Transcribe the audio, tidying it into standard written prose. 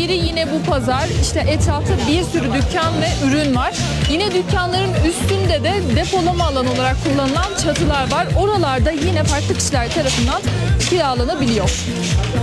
biri yine bu pazar. İşte etrafta bir sürü dükkan ve ürün var. Yine dükkanların üstünde de depolama alanı olarak kullanılan çatılar var. Oralarda yine farklı kişiler tarafından kiralanabiliyor.